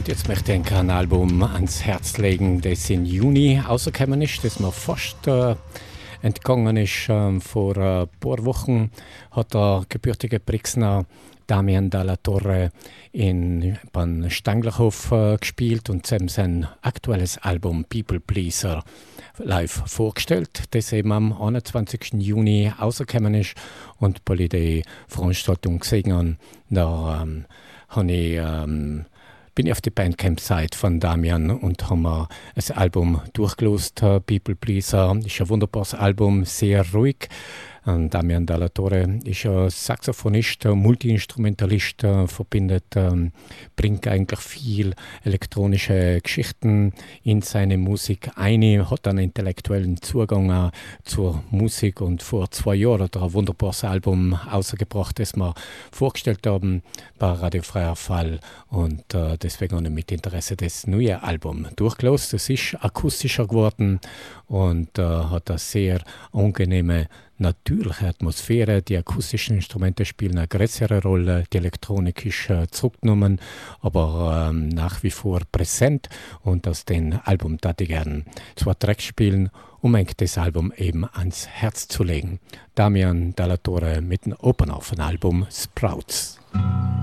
Und jetzt möchte ich ein Album ans Herz legen, das im Juni rausgekommen ist, das mir fast entgangen ist. Vor ein paar Wochen hat der gebürtige Brixner Damian Dalla Torre beim Stanglerhof gespielt und sein aktuelles Album People Pleaser live vorgestellt, das eben am 21. Juni rausgekommen ist. Und weil ich die Veranstaltung gesehen habe, da bin ich auf die Bandcamp-Seite von Damian und haben mir das Album durchgelost. People Pleaser ist ein wunderbares Album, sehr ruhig. Damian Dalla Torre ist ein Saxophonist, Multiinstrumentalist, bringt eigentlich viel elektronische Geschichten in seine Musik ein, hat einen intellektuellen Zugang zur Musik und vor 2 Jahren hat er ein wunderbares Album rausgebracht, das wir vorgestellt haben bei Radio Freier Fall und deswegen habe ich mit Interesse das neue Album durchgelost. Es ist akustischer geworden und hat eine sehr angenehme natürliche Atmosphäre. Die akustischen Instrumente spielen eine größere Rolle, die Elektronik ist zurückgenommen, aber nach wie vor präsent und aus dem Album darf ich gerne 2 Tracks spielen, um das Album eben ans Herz zu legen. Damian Dalla Torre mit dem Opener von Album Sprouts.